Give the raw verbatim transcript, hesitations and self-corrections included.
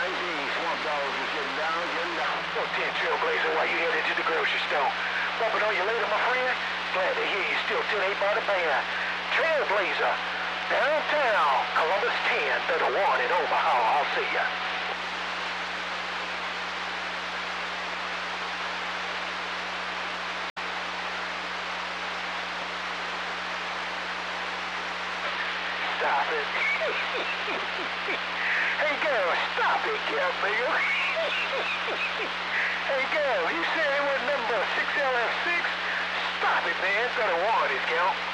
nineteen, Swamp Dogs is getting down, getting down. Oh, ten Trailblazer, why you headed to the grocery store? Bumping on you later, my friend? Glad to hear you still ten eight by the band. Trailblazer, downtown, Columbus ten, thirty-one in Omaha. I'll see ya. Stop it. Hey, girl, stop it, girl, Bill. Hey, girl, you said it was number six L F six? Stop it, man. thirty-one is count.